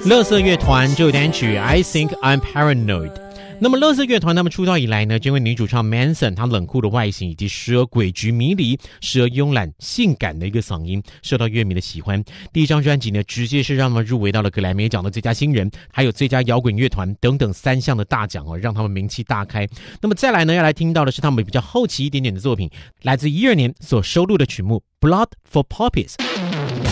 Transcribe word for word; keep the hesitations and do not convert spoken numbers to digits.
垃圾乐团这首单曲 I Think I'm Paranoid。那么垃圾乐团他们出道以来呢，这位女主唱 Manson 她冷酷的外形以及时而诡谲迷离时而慵懒性感的一个嗓音受到乐迷的喜欢。第一张专辑呢直接是让他们入围到了格莱美奖的最佳新人还有最佳摇滚乐团等等三项的大奖哦，让他们名气大开。那么再来呢要来听到的是他们比较后期一点点的作品，来自一二年所收录的曲目 Blood for Poppies。